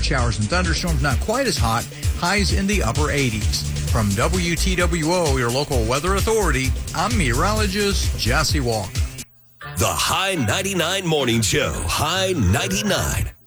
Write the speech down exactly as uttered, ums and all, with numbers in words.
showers and thunderstorms, not quite as hot. Highs in the upper eighties. From W T W O, your local weather authority, I'm meteorologist Jesse Walker. The High ninety-nine Morning Show. High ninety-nine.